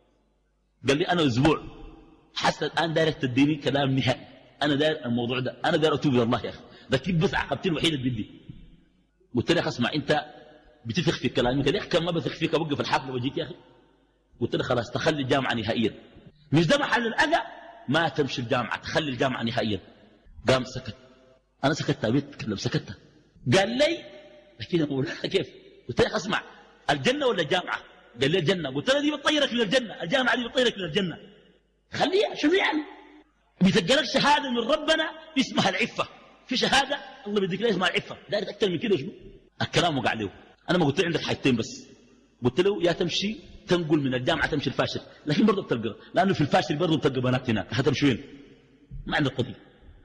قال لي أنا أسبوع حتى الآن داير تديني كلام نهائي، أنا داير الموضوع ده، أنا داير أتوب إلى الله يا أخي، لكن بس عقبتي الوحيدة بدي. قلت له يا أخي اسمع، أنت بتثق في كلامي؟ قال لي كان ما بثق فيك أوقف الحفلة وأجيك يا أخي. قلت له خلاص تخلي الجامعة نهائيا، مش ده محل الأذى، ما تمشي الجامعة، تخلي الجامعة نهائيا. قام سكت، أنا سكت أبيت تكلم سكتت. قال لي لكن أقول كيف؟ قلت له اسمع، الجنة ولا الجامعة؟ قال لي الجنة. قلت له دي بتطيرك من الجنة، الجامعة دي بتطيرك من الجنة، خليها. شنو يعني؟ بيتقلك شهادة من ربنا اسمها العفة، في شهادة الله بيديك لها اسمها العفة، داير أكثر من كده شنو؟ الكلام وقع له. أنا ما قلت له عندك حاجتين بس، قلت له يا تمشي تنقل من الجامعة تمشي الفاشل، لكن برضه بتلقى، لأنه في الفاشل برضه بتلقى بنات هناك، هتمشي وين؟ ما عندك قضية.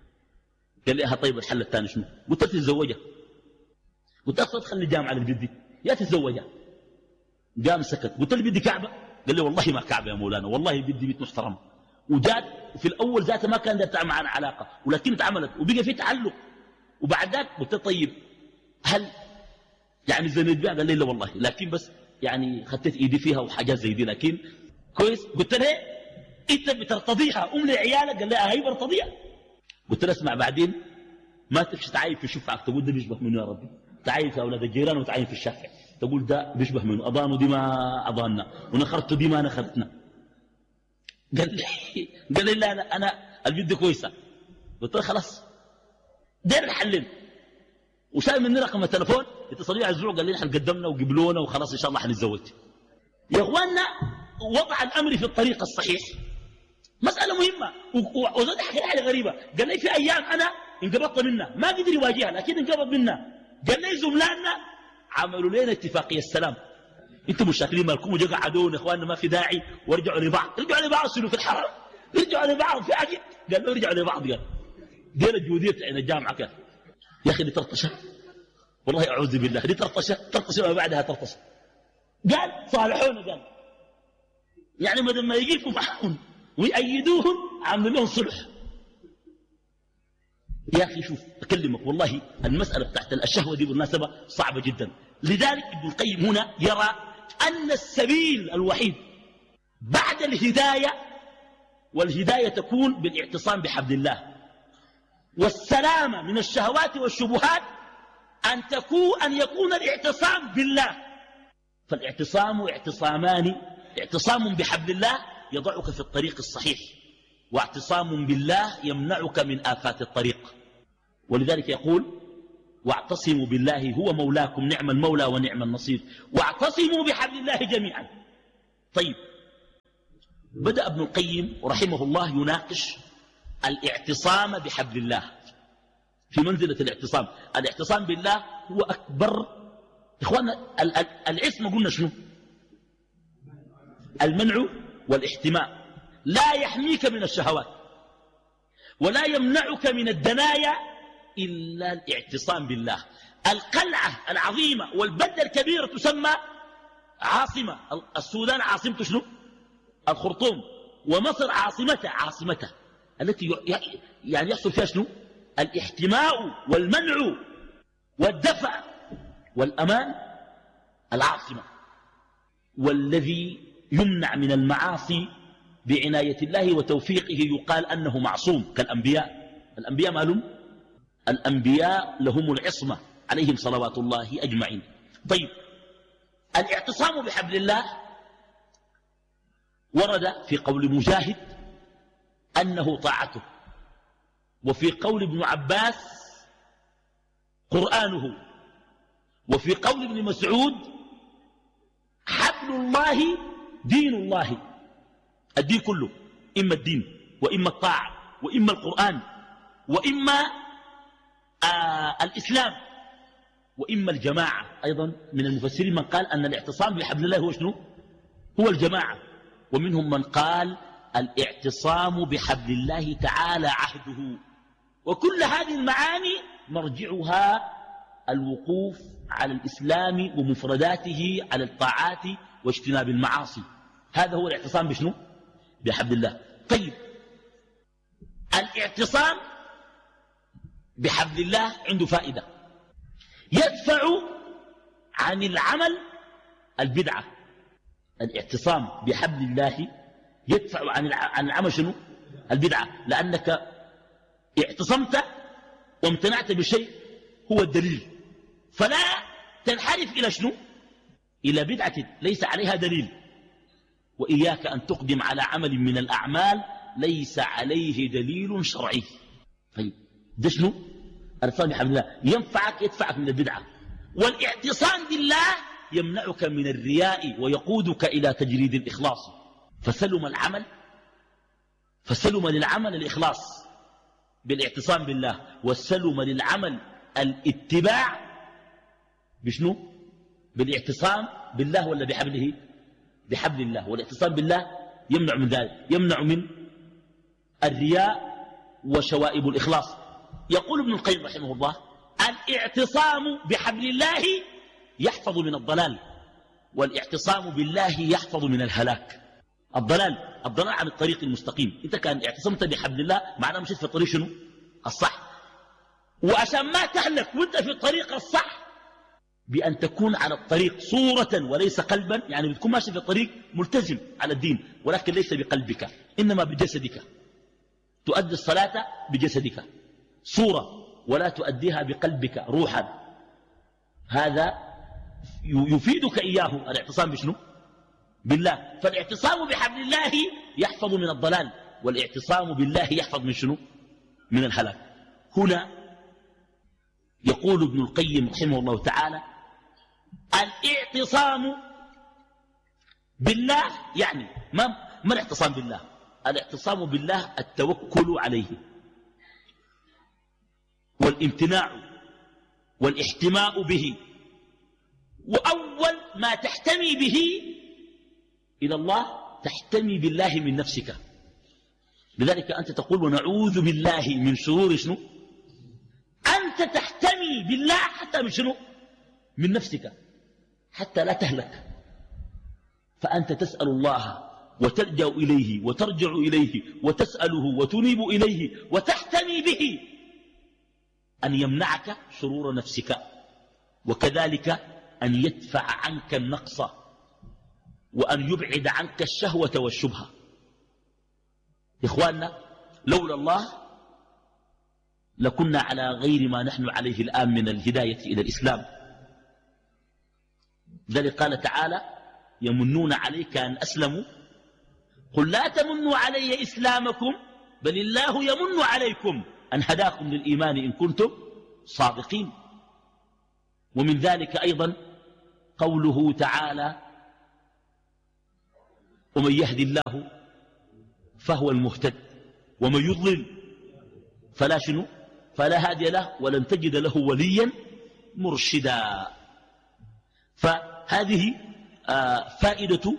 قال لي ها طيب الحل الثاني شنو؟ قلت له تتزوجها. قلت له تدخل الجامعة اللي بدي يا تتزوجها. قام سكت. قلت له بدي كعبة؟ قال لي والله ما كعبة يا مولانا، والله بدي بيت محترم. وجات في الأول ذاته ما كان تعمل معنا علاقة، ولكن اتعملت وبقى في تعلق. وبعد ذاك قلت له طيب هل يعني زنيت بها؟ قال لي لا والله، لكن بس يعني خدت ايدي فيها وحاجات زي دي، لكن كويس. قلت له انت بترتضيها ام لعيالك؟ قال لي هي برتضيها. قلت له اسمع، بعدين ما تمشي تعاين في شفعك تقول ده بيشبه منه يا ربي، تعاين في اولاد الجيران وتعاين في الشافع تقول ده بيشبه منه، اضانوا دي ما اضاننا ونخرت دي ما نخرتنا. قال لي قال لي لا انا انا البنت كويسه. قلت له خلاص دير الحلين، وشايل مني رقم التليفون اتصلوا على الزوج، قال لي نحن قدمنا وقبلونا وخلاص ان شاء الله حنتزوج. يا اخواننا وضع الامر في الطريق الصحيح مساله مهمه. وزاد حكى حاجه غريبه، قال لي في ايام انا انقبضت منها ما قدر يواجهها، لكن انقبض منها. قال لي زملائنا عملوا لنا اتفاقيه السلام، انتم مشاكلين مالكم وجا قعدون يا اخواننا ما في داعي، وارجعوا لبعض. رجعوا لبعض شنو في الحرم؟ رجعوا لبعض في عجل. قال له رجعوا لبعض. قال دي الجوديه بتاعنا الجامعه كان يا اخي دي ترطشه، والله اعوذ بالله دي ترطشه، ترطشه وما بعدها ترطشه. قال صالحونا، قال يعني بدل ما يجيكم معهم ويأيدوهم عملوا لهم صلح. يا اخي شوف اكلمك والله المساله بتاعت الشهوه دي بالمناسبه صعبه جدا. لذلك ابن القيم هنا يرى ان السبيل الوحيد بعد الهدايه، والهدايه تكون بالاعتصام بحبل الله، والسلامه من الشهوات والشبهات ان تكون ان يكون الاعتصام بالله. فالاعتصام اعتصامان، اعتصام بحبل الله يضعك في الطريق الصحيح، واعتصام بالله يمنعك من آفات الطريق. ولذلك يقول واعتصموا بالله هو مولاكم نعم المولى ونعم النصير واعتصموا بحبل الله جميعا. طيب بدأ ابن القيم رحمه الله يناقش الاعتصام بحبل الله في منزلة الاعتصام. الاعتصام بالله هو أكبر. إخوانا العصمة قلنا شنو؟ المنع والاحتماء، لا يحميك من الشهوات ولا يمنعك من الدنايا إلا الاعتصام بالله. القلعة العظيمة والبلدة الكبيرة تسمى عاصمة. السودان عاصمته شنو؟ الخرطوم. ومصر عاصمته عاصمته التي يعني يحصل فيها شنو؟ الاحتماء والمنع والدفع والأمان. العاصمة والذي يمنع من المعاصي بعناية الله وتوفيقه يقال أنه معصوم كالأنبياء. الأنبياء مالهم؟ الأنبياء لهم العصمة عليهم صلوات الله أجمعين. طيب، الاعتصام بحبل الله ورد في قول مجاهد أنه طاعته، وفي قول ابن عباس قرآنه، وفي قول ابن مسعود حبل الله دين الله. الدين كله، إما الدين وإما الطاعة وإما القرآن وإما آه الإسلام وإما الجماعة. أيضا من المفسرين من قال أن الاعتصام بحبل الله هو شنو؟ هو الجماعة. ومنهم من قال الاعتصام بحبل الله تعالى عهده. وكل هذه المعاني مرجعها الوقوف على الإسلام ومفرداته على الطاعات واجتناب المعاصي. هذا هو الاعتصام بشنو؟ بحبل الله. طيب، الاعتصام بحبل الله عنده فائدة، يدفع عن العمل البدعة. الاعتصام بحبل الله يدفع عن عن العمل شنو؟ البدعة، لأنك اعتصمت وامتنعت بشيء هو الدليل، فلا تنحرف إلى شنو؟ إلى بدعة ليس عليها دليل. وإياك أن تقدم على عمل من الأعمال ليس عليه دليل شرعي. طيب، ده شنو؟ الاعتصام بحبل الله ينفعك، يدفعك من البدعة. والاعتصام بالله يمنعك من الرياء ويقودك إلى تجريد الإخلاص. فسلم العمل فسلم للعمل الإخلاص بالاعتصام بالله، والسلم للعمل الاتباع بشنو؟ بالاعتصام بالله ولا بحبله؟ بحبل الله. والاعتصام بالله يمنع من ذلك، يمنع من الرياء وشوائب الإخلاص. يقول ابن القيم رحمه الله الاعتصام بحبل الله يحفظ من الضلال، والاعتصام بالله يحفظ من الهلاك. الضلال الضلال عن الطريق المستقيم. انت كان اعتصمت بحبل الله معناه مشيت في الطريق شنو؟ الصح. وعشان ما تهلك وانت في الطريق الصح بأن تكون على الطريق صورة وليس قلبا، يعني بتكون ماشي في الطريق ملتزم على الدين ولكن ليس بقلبك إنما بجسدك. تؤدي الصلاة بجسدك صورة ولا تؤديها بقلبك روحا. هذا يفيدك إياه الاعتصام بشنو؟ بالله. فالاعتصام بحبل الله يحفظ من الضلال، والاعتصام بالله يحفظ من شنو؟ من الهلاك. هنا يقول ابن القيم رحمه الله تعالى الاعتصام بالله يعني ما, ما الاعتصام بالله؟ الاعتصام بالله التوكل عليه والامتناع والاحتماء به. وأول ما تحتمي به إلى الله تحتمي بالله من نفسك. لذلك أنت تقول ونعوذ بالله من شرور شنو؟ أنت تحتمي بالله حتى من شنو؟ من نفسك حتى لا تهلك. فأنت تسأل الله وتلجأ إليه وترجع إليه وتسأله وتنيب إليه وتحتمي به أن يمنعك شرور نفسك، وكذلك أن يدفع عنك النقص وأن يبعد عنك الشهوة والشبهة. إخواننا، لولا الله لكنا على غير ما نحن عليه الآن من الهداية إلى الإسلام. ذلك قال تعالى يمنون عليك أن أسلموا قل لا تمنوا علي إسلامكم بل الله يمن عليكم أن هداكم للإيمان إن كنتم صادقين. ومن ذلك أيضا قوله تعالى ومن يهدي الله فهو المهتد ومن يضلل فلا شنو فلا هادي له ولن تجد له وليا مرشدا. فهذه آه فائدة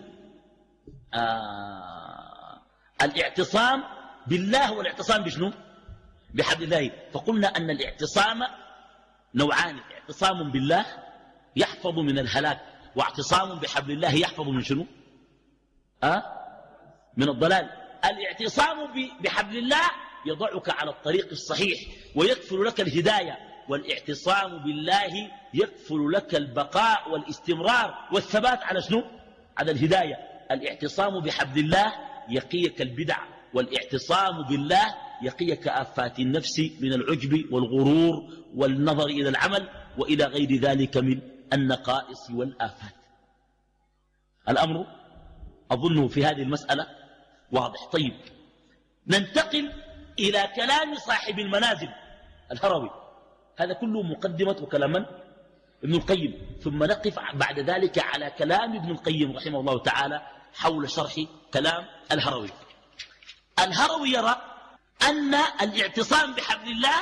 آه الاعتصام بالله والاعتصام بشنو؟ بحبل الله. فقلنا أن الاعتصام نوعان، اعتصام بالله يحفظ من الهلاك، واعتصام بحبل الله يحفظ من شنو؟ أه؟ من الضلال. الاعتصام بحبل الله يضعك على الطريق الصحيح ويكفل لك الهداية، والاعتصام بالله يكفل لك البقاء والاستمرار والثبات على شنو؟ على الهداية. الاعتصام بحبل الله يقيك البدع، والاعتصام بالله يقيك آفات النفس من العجب والغرور والنظر إلى العمل وإلى غير ذلك من النقائص والآفات. الأمر أظنه في هذه المسألة واضح. طيب، ننتقل إلى كلام صاحب المنازل الهروي. هذا كله مقدمة وكلام من؟ ابن القيم. ثم نقف بعد ذلك على كلام ابن القيم رحمه الله تعالى حول شرح كلام الهروي. الهروي يرى أن الاعتصام بحبل الله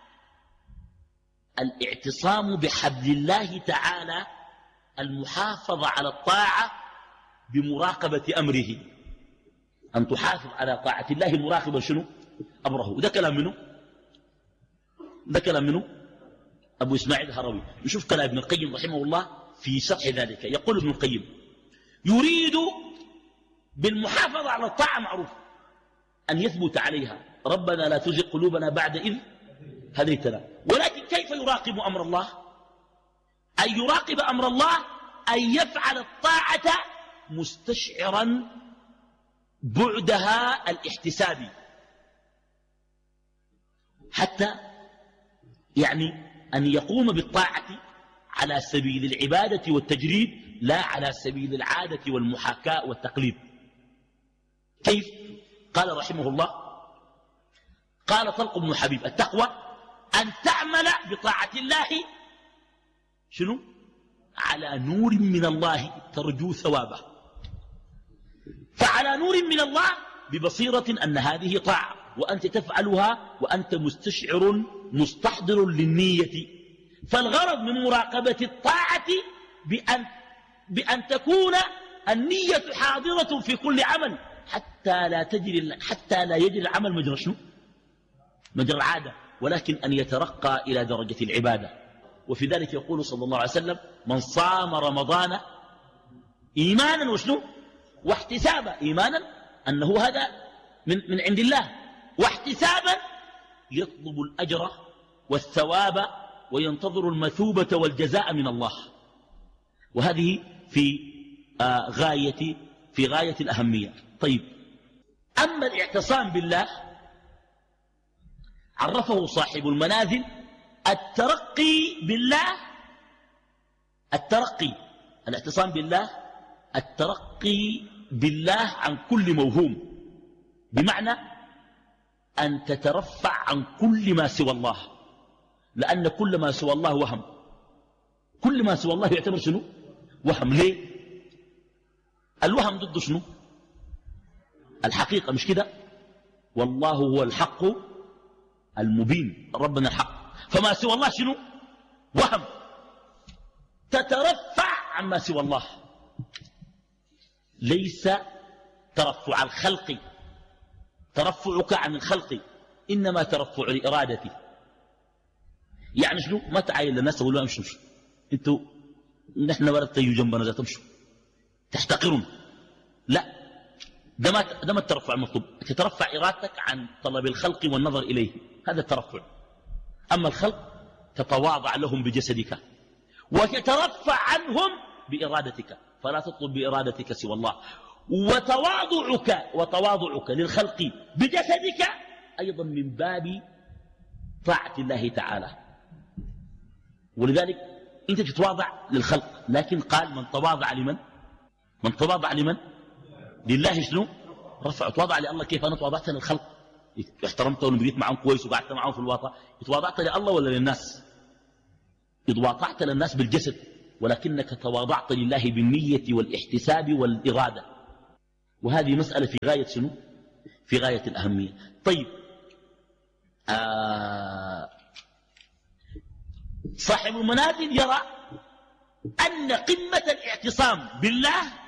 الاعتصام بحبل الله تعالى المحافظة على الطاعة بمراقبة أمره. أن تحافظ على طاعة الله مراقبة شنو؟ أمره. وده كلام منه؟ ده كلام منه؟ أبو إسماعيل الهروي. نشوف كلام ابن القيم رحمه الله في شرح ذلك. يقول ابن القيم: يريد بالمحافظة على الطاعة معروف أن يثبت عليها، ربنا لا تزغ قلوبنا بعد إذ هديتنا. ولكن كيف يراقب أمر الله؟ أن يراقب أمر الله أن يفعل الطاعة مستشعرا بعدها الاحتسابي، حتى يعني أن يقوم بالطاعة على سبيل العبادة والتجريد لا على سبيل العادة والمحاكاة والتقليد. كيف؟ قال رحمه الله: قال طلق بن حبيب: التقوى أن تعمل بطاعة الله شنو؟ على نور من الله ترجو ثوابه. فعلى نور من الله ببصيرة أن هذه طاعة وأنت تفعلها وأنت مستشعر مستحضر للنية. فالغرض من مراقبة الطاعة بأن, بأن تكون النية حاضرة في كل عمل حتى لا تجري حتى لا يجري العمل مجرى شنو؟ مجرى العادة، ولكن أن يترقى إلى درجة العبادة. وفي ذلك يقول صلى الله عليه وسلم: من صام رمضان إيمانا وشنو؟ واحتسابا. إيمانا أنه هذا من, من عند الله، واحتسابا يطلب الأجر والثواب وينتظر المثوبة والجزاء من الله. وهذه في آه غاية في غاية الأهمية. طيب، أما الاعتصام بالله عرفه صاحب المنازل: الترقي بالله الترقي الاعتصام بالله الترقي بالله عن كل موهوم، بمعنى أن تترفع عن كل ما سوى الله، لأن كل ما سوى الله وهم. كل ما سوى الله يعتبر شنو؟ وهم. ليه؟ الوهم ضد شنو؟ الحقيقة، مش كده؟ والله هو الحق المبين، ربنا الحق. فما سوى الله شنو؟ وهم. تترفع عما سوى الله، ليس ترفع الخلق، ترفعك عن الخلق إنما ترفع لإرادتي. يعني شنو؟ ما تعاين للناس تقول لهم امشوا امشوا، انتوا نحن ولا تيجوا جنبنا ذات امشوا تحتقرون. لا، ده ما ده ما الترفع المطلوب. تترفع إرادتك عن طلب الخلق والنظر إليه، هذا الترفع. أما الخلق تتواضع لهم بجسدك وتترفع عنهم بإرادتك، فلا تطلب بإرادتك سوى الله. وتواضعك وتواضعك للخلق بجسدك أيضا من باب طاعة الله تعالى. ولذلك أنت تتواضع للخلق، لكن قال: من تواضع لمن؟ من تواضع لمن؟ لله. شنو؟ رفع. تواضع لله. كيف أنا تواضعت للخلق؟ احترمته ونبقيت معهم كويس وقعدت معهم في الواطة. تواضعت لله ولا للناس؟ تواضعت للناس بالجسد، ولكنك تواضعت لله بالنية والاحتساب والإرادة. وهذه مسألة في غاية شنو؟ في غاية الأهمية. طيب، آه صاحب المنازل يرى أن قمة الاعتصام بالله